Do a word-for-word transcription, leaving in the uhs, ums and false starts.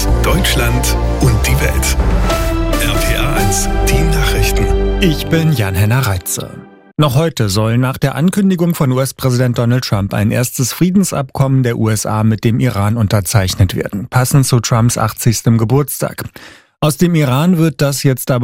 News. Deutschland und die Welt. R P R eins, die Nachrichten. Ich bin Jan-Henner Reitze. Noch heute soll nach der Ankündigung von U S-Präsident Donald Trump ein erstes Friedensabkommen der U S A mit dem Iran unterzeichnet werden, passend zu Trumps achtzigstem Geburtstag. Aus dem Iran wird das jetzt aber